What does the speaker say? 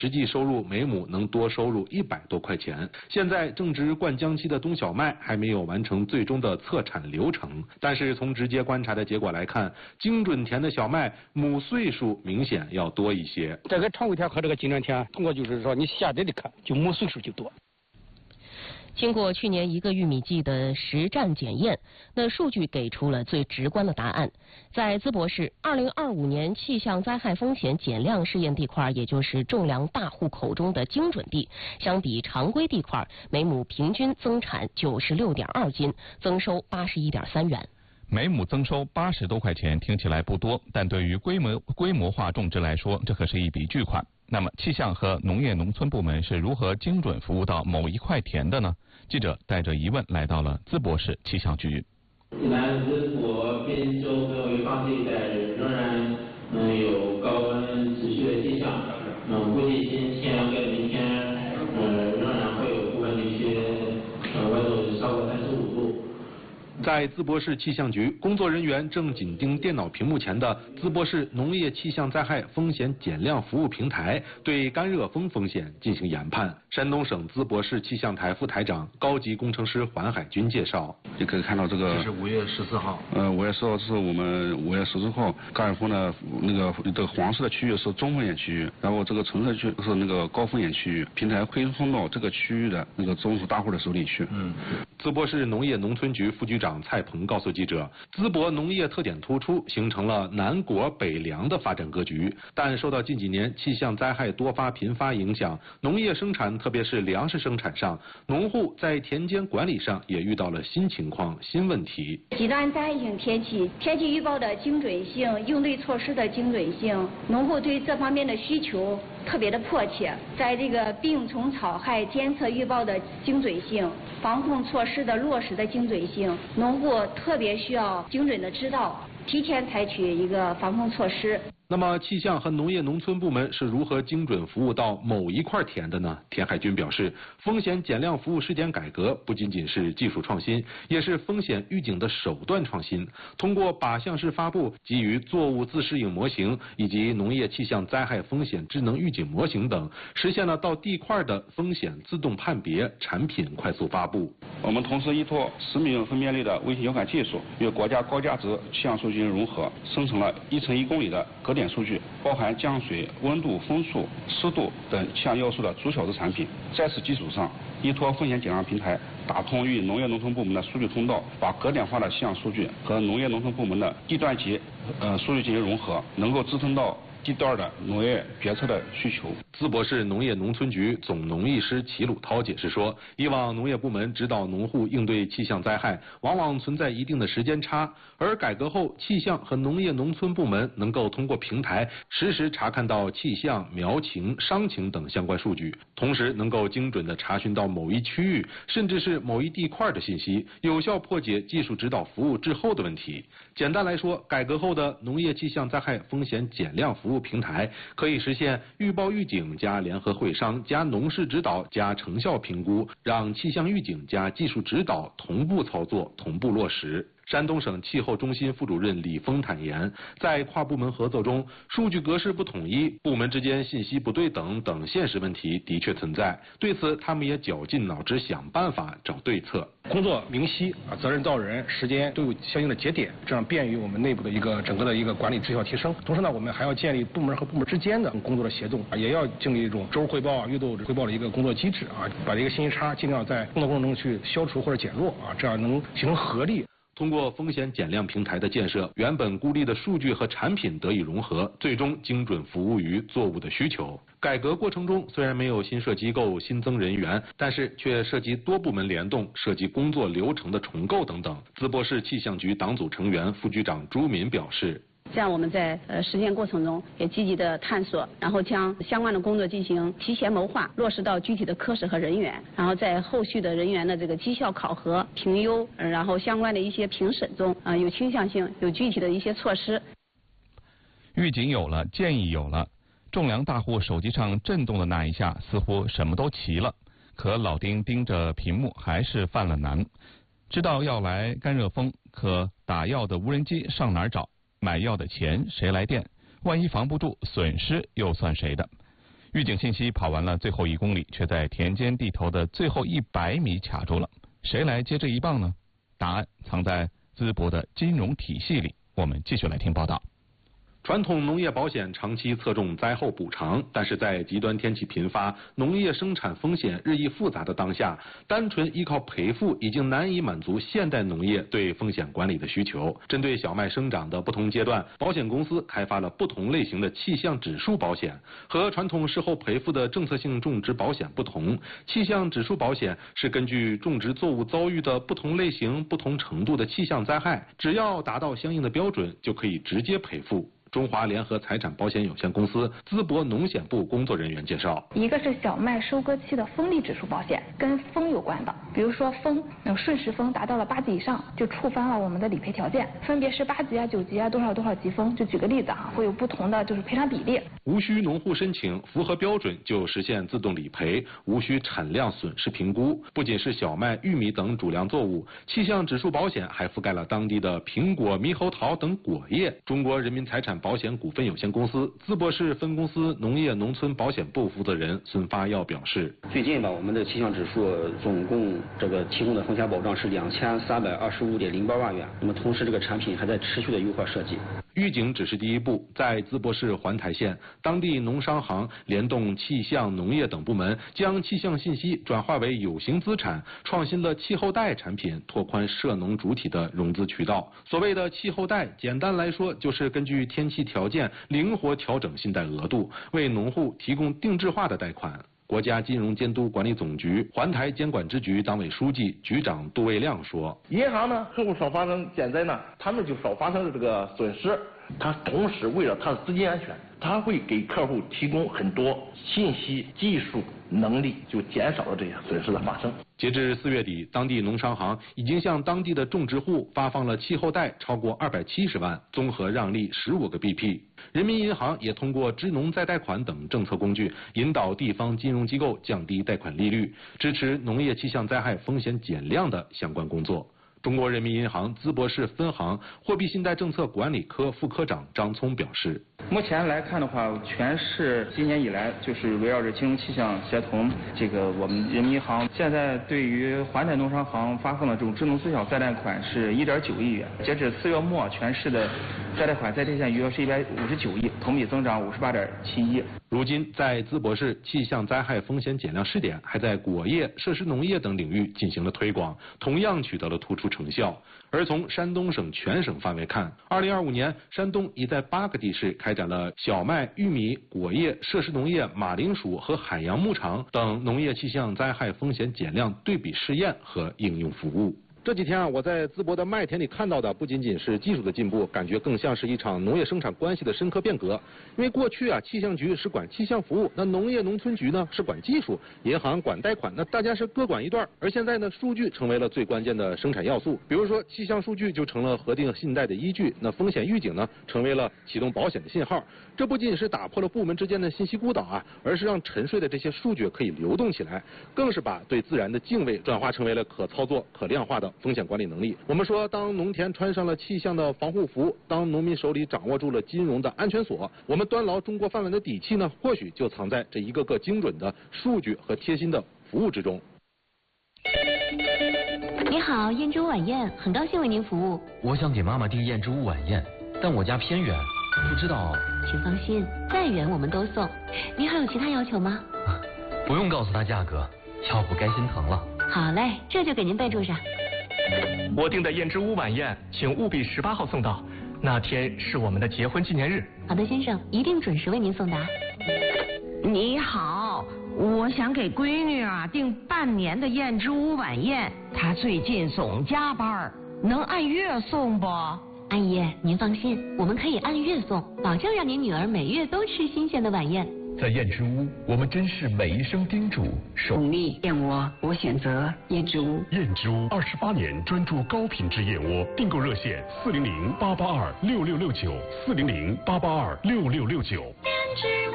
实际收入每亩能多收入100多块钱。现在正值灌浆期的冬小麦还没有完成最终的测产流程，但是从直接观察的结果来看，精准田的小麦亩穗数明显要多一些。 这个常规田和这个精准田，通过就是说你下地的看，就亩穗数就多。 经过去年1个玉米季的实战检验，那数据给出了最直观的答案。在淄博市，2025年气象灾害风险减量试验地块，也就是种粮大户口中的精准地，相比常规地块，每亩平均增产96.2斤，增收81.3元。 每亩增收80多块钱，听起来不多，但对于规模化种植来说，这可是一笔巨款。那么，气象和农业农村部门是如何精准服务到某一块田的呢？记者带着疑问来到了淄博市气象局。 南淄博滨州和潍坊这一带仍然有高温持续的迹象，估计今天跟明天仍然会有部分地区温度超过35度。 在淄博市气象局，工作人员正紧盯电脑屏幕前的淄博市农业气象灾害风险减量服务平台，对干热风风险进行研判。山东省淄博市气象台副台长、高级工程师黄海军介绍， 也可以看到这个。 这是5月14号。 5月14号是我们5月14号干热风的这个黄色的区域是中风险区域，然后这个橙色区是那个高风险区域。平台会送到这个区域的那个种植大户的手里去。 淄博市农业农村局副局长蔡鹏告诉记者，淄博农业特点突出，形成了南果北粮的发展格局。但受到近几年气象灾害多发频发影响，农业生产特别是粮食生产上，农户在田间管理上也遇到了新情况、新问题。 极端灾害性天气预报的精准性、应对措施的精准性，农户对这方面的需求特别的迫切。在这个病虫草害监测预报的精准性、防控措施的落实的精准性，农户特别需要精准的知道，提前采取一个防控措施。 那么，气象和农业农村部门是如何精准服务到某一块田的呢？田海军表示，风险减量服务试点改革不仅仅是技术创新，也是风险预警的手段创新。通过靶向式发布、基于作物自适应模型以及农业气象灾害风险智能预警模型等，实现了到地块的风险自动判别、产品快速发布。 我们同时依托10米分辨率的卫星遥感技术，与国家高价值气象数据融合，生成了1乘1公里的格点数据，包含降水、温度、风速、湿度等气象要素的逐小时产品。在此基础上，依托风险减量平台，打通与农业农村部门的数据通道，把格点化的气象数据和农业农村部门的地段级数据进行融合，能够支撑到地段的农业决策的需求。 淄博市农业农村局总农艺师齐鲁涛解释说，以往农业部门指导农户应对气象灾害，往往存在一定的时间差，而改革后，气象和农业农村部门能够通过平台实时查看到气象、苗情、伤情等相关数据，同时能够精准地查询到某一区域甚至是某一地块的信息，有效破解技术指导服务滞后的问题。简单来说，改革后的农业气象灾害风险减量服务平台可以实现预报预警加联合会商加农事指导加成效评估，让气象预警加技术指导同步操作、同步落实。山东省气候中心副主任李峰坦言，在跨部门合作中，数据格式不统一、部门之间信息不对等等现实问题的确存在。对此，他们也绞尽脑汁想办法找对策。 工作明晰责任到人，时间都有相应的节点，这样便于我们内部的整个的一个管理绩效提升。同时呢，我们还要建立部门和部门之间的工作的协作，也要建立一种周汇报、月度汇报的一个工作机制把这个信息差尽量在工作过程中去消除或者减弱这样能形成合力。 通过风险减量平台的建设，原本孤立的数据和产品得以融合，最终精准服务于作物的需求。改革过程中虽然没有新设机构、新增人员，但是却涉及多部门联动，涉及工作流程的重构等等。淄博市气象局党组成员、副局长朱敏表示， 这样我们在实践过程中也积极的探索，然后将相关的工作进行提前谋划，落实到具体的科室和人员，然后在后续的人员的这个绩效考核、评优，然后相关的一些评审中有倾向性、有具体的一些措施。 预警有了，建议有了，种粮大户手机上震动的那一下，似乎什么都齐了，可老丁盯着屏幕还是犯了难。知道要来干热风，可打药的无人机上哪儿找？买药的钱谁来垫？万一防不住，损失又算谁的？ 预警信息跑完了最后1公里，却在田间地头的最后100米卡住了。谁来接这一棒呢？答案藏在淄博的金融体系里。我们继续来听报道。 传统农业保险长期侧重灾后补偿，但是在极端天气频发、农业生产风险日益复杂的当下，单纯依靠赔付已经难以满足现代农业对风险管理的需求。针对小麦生长的不同阶段，保险公司开发了不同类型的气象指数保险。和传统事后赔付的政策性种植保险不同，气象指数保险是根据种植作物遭遇的不同类型、不同程度的气象灾害，只要达到相应的标准，就可以直接赔付。中华联合财产保险有限公司淄博农险部工作人员介绍， 一个是小麦收割期的风力指数保险，跟风有关的，比如说风，瞬时风达到了8级以上，就触发了我们的理赔条件，分别是8级啊、9级啊、多少级风，就举个例子啊，会有不同的赔偿比例。 无需农户申请，符合标准就实现自动理赔，无需产量损失评估。不仅是小麦、玉米等主粮作物，气象指数保险还覆盖了当地的苹果、猕猴桃等果业。中国人民财产保险股份有限公司淄博市分公司农业农村保险部负责人孙发耀表示， 最近吧，我们的气象指数总共提供的风险保障是2325.08万元，那么同时这个产品还在持续的优化设计。 预警只是第一步，在淄博市环台县，当地农商行联动气象、农业等部门，将气象信息转化为有形资产，创新了气候贷产品，拓宽涉农主体的融资渠道。所谓的气候贷，简单来说就是根据天气条件灵活调整信贷额度，为农户提供定制化的贷款。国家金融监督管理总局环台监管支局党委书记、局长杜卫亮说：“ 银行呢，客户少发生减灾呢，他们就少发生这个损失。他同时为了他的资金安全，他会给客户提供很多信息、技术能力，就减少了这些损失的发生。” 截至4月底，当地农商行已经向当地的种植户发放了气候贷超过270万，综合让利15个 BP。人民银行也通过支农再贷款等政策工具，引导地方金融机构降低贷款利率，支持农业气象灾害风险减量的相关工作。中国人民银行淄博市分行货币信贷政策管理科副科长张聪表示， 目前来看的话，全市今年以来就是围绕着金融气象协同，我们人民银行现在对于环台农商行发放的这种支农自小再贷款是1.9亿元，截止4月末，全市的再贷款在贴现余额是159亿，同比增长58.7亿。 如今，在淄博市气象灾害风险减量试点还在果业、设施农业等领域进行了推广，同样取得了突出成效。而从山东省全省范围看，2025年，山东已在8个地市开展了小麦、玉米、果业、设施农业、马铃薯和海洋牧场等农业气象灾害风险减量对比试验和应用服务。这几天我在淄博的麦田里看到的不仅仅是技术的进步，感觉更像是一场农业生产关系的深刻变革。因为过去气象局是管气象服务，那农业农村局呢是管技术，银行管贷款，那大家是各管一段。而现在呢，数据成为了最关键的生产要素。比如说，气象数据就成了核定信贷的依据，那风险预警呢成为了启动保险的信号。这不仅是打破了部门之间的信息孤岛而是让沉睡的这些数据可以流动起来，更是把对自然的敬畏转化成为了可操作、可量化的风险管理能力。我们说，当农田穿上了气象的防护服，当农民手里掌握住了金融的安全锁，我们端牢中国饭碗的底气呢，或许就藏在这一个个精准的数据和贴心的服务之中。 你好，燕之屋晚宴，很高兴为您服务。 我想给妈妈订燕之屋晚宴，但我家偏远，不知道。 请放心，再远我们都送。您还有其他要求吗？ 不用告诉她价格，要不该心疼了。 好嘞，这就给您备注上。 我订的燕之屋晚宴，请务必18号送到，那天是我们的结婚纪念日。 好的，先生，一定准时为您送达。 你好，我想给闺女订半年的燕之屋晚宴，她最近总加班，能按月送不？ 阿姨，您放心，我们可以按月送，保证让您女儿每月都吃新鲜的晚宴。 在燕之屋，我们珍视每一声叮嘱。 巩俐燕窝，我选择燕之屋。 燕之屋28年专注高品质燕窝，订购热线400-882-6669，400-882-6669。